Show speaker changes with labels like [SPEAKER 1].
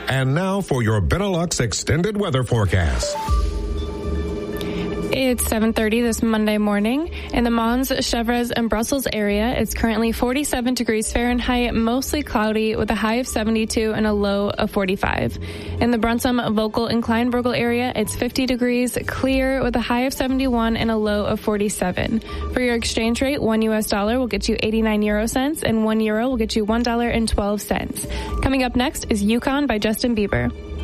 [SPEAKER 1] And now for your Benelux extended weather forecast.
[SPEAKER 2] It's 7:30 this Monday morning. In the Mons, Chevres, and Brussels area, it's currently 47 degrees Fahrenheit, mostly cloudy, with a high of 72 and a low of 45. In the Brunsum, Vogel, and Kleinburgel area, it's 50 degrees, clear, with a high of 71 and a low of 47. For your exchange rate, $1 US will get you 89 euro cents, and €1 will get you $1.12. Coming up next is Yukon by Justin Bieber.